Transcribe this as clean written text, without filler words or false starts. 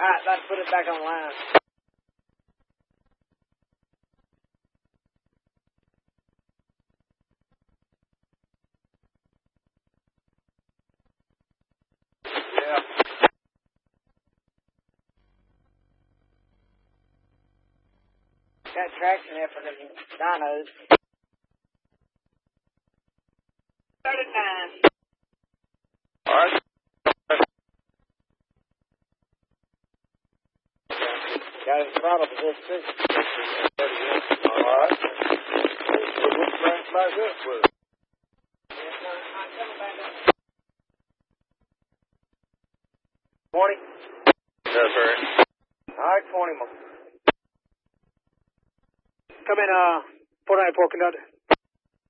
Alright, let's put it back on line. Yeah. Got traction there for the dynos. 39. All right. Got his throttle for this too. All right. We'll bring it back up with it. Yes, sir. I'm coming back up. 20. Yes, sir. Alright, 20 more. Come in, 494 conductor.